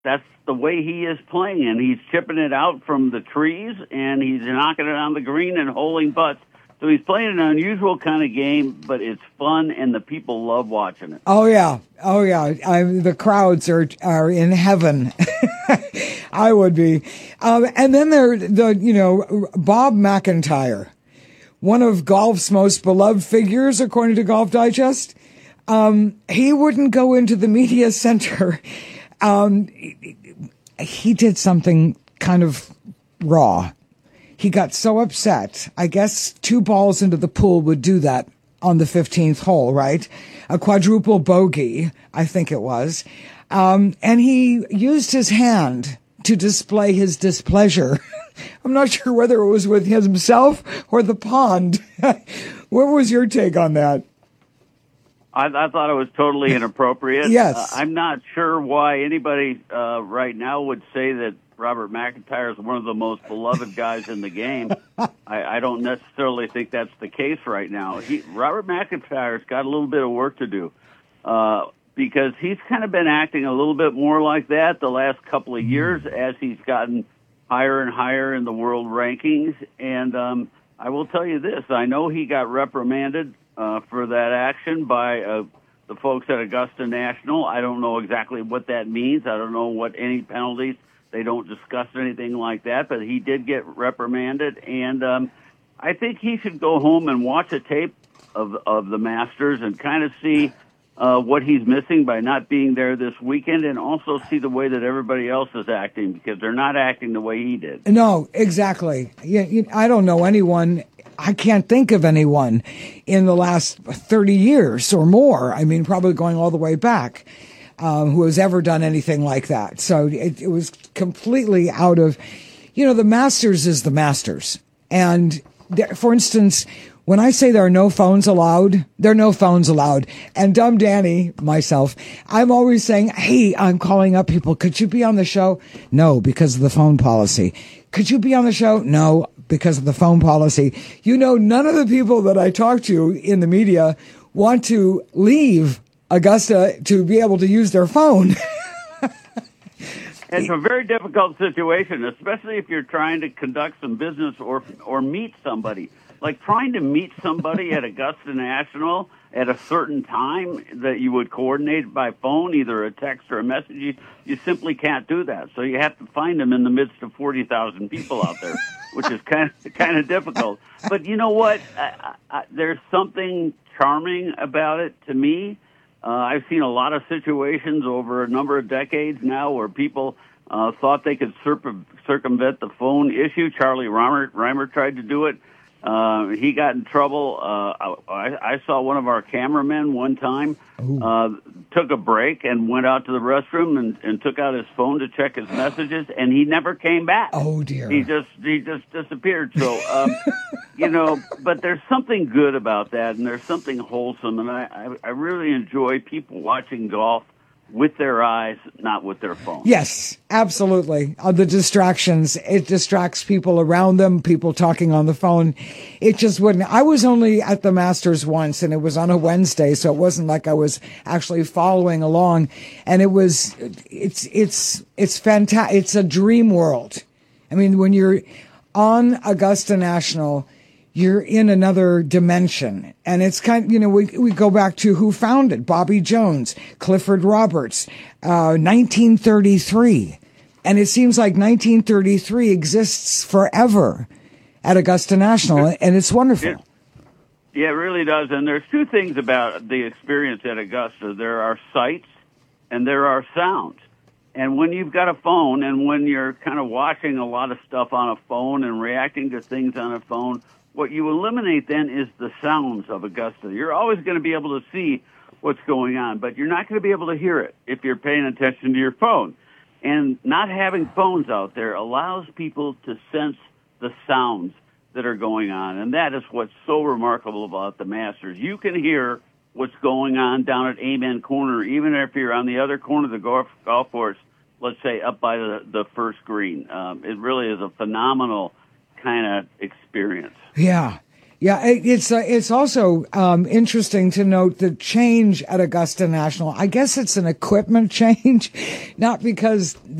that's the way he is playing, and he's chipping it out from the trees, and he's knocking it on the green and holding putts. So he's playing an unusual kind of game, but it's fun, and the people love watching it. Oh yeah. The crowds are in heaven. I would be. And then Bob McIntyre, one of golf's most beloved figures, according to Golf Digest. He wouldn't go into the media center. He did something kind of raw. He got so upset. I guess 2 balls into the pool would do that on the 15th hole, right? A quadruple bogey, I think it was. And he used his hand to display his displeasure. I'm not sure whether it was with himself or the pond. What was your take on that? I thought it was totally inappropriate. Yes. I'm not sure why anybody right now would say that Robert McIntyre is one of the most beloved guys in the game. I don't necessarily think that's the case right now. Robert McIntyre's got a little bit of work to do because he's kind of been acting a little bit more like that the last couple of years as he's gotten higher and higher in the world rankings. And I will tell you this. I know he got reprimanded for that action by the folks at Augusta National. I don't know exactly what that means. I don't know what any penalties. They don't discuss anything like that, but he did get reprimanded, and I think he should go home and watch a tape of the Masters and kind of see what he's missing by not being there this weekend, and also see the way that everybody else is acting, because they're not acting the way he did. No, exactly. I don't know anyone. I can't think of anyone in the last 30 years or more. I mean, probably going all the way back. Who has ever done anything like that. So it was completely out of, the Masters is the Masters. And for instance, when I say there are no phones allowed, there are no phones allowed. And Dumb Danny, myself, I'm always saying, hey, I'm calling up people. Could you be on the show? No, because of the phone policy. Could you be on the show? No, because of the phone policy. None of the people that I talk to in the media want to leave Augusta to be able to use their phone. It's a very difficult situation, especially if you're trying to conduct some business or meet somebody. Like trying to meet somebody at Augusta National at a certain time that you would coordinate by phone, either a text or a message. You simply can't do that. So you have to find them in the midst of 40,000 people out there, which is kind of difficult. But you know what? There's something charming about it to me. I've seen a lot of situations over a number of decades now where people thought they could circumvent the phone issue. Charlie Reimer tried to do it. He got in trouble. I saw one of our cameramen one time took a break and went out to the restroom and took out his phone to check his messages, and he never came back. Oh dear! He just disappeared. So but there's something good about that, and there's something wholesome, and I really enjoy people watching golf with their eyes, not with their phone. Yes, absolutely. The distractions, it distracts people around them, people talking on the phone. It just wouldn't. I was only at the Masters once, and it was on a Wednesday, so it wasn't like I was actually following along. And it's fantastic. It's a dream world. I mean, when you're on Augusta National, you're in another dimension. And it's we go back to who founded Bobby Jones, Clifford Roberts, 1933. And it seems like 1933 exists forever at Augusta National, and it's wonderful. Yeah, it really does. And there's two things about the experience at Augusta. There are sights and there are sounds. And when you've got a phone and when you're kind of watching a lot of stuff on a phone and reacting to things on a phone, what you eliminate then is the sounds of Augusta. You're always going to be able to see what's going on, but you're not going to be able to hear it if you're paying attention to your phone. And not having phones out there allows people to sense the sounds that are going on, and that is what's so remarkable about the Masters. You can hear what's going on down at Amen Corner, even if you're on the other corner of the golf course, let's say up by the first green. It really is a phenomenal kind of experience. Yeah. Yeah, it's also interesting to note the change at Augusta National. I guess it's an equipment change, not because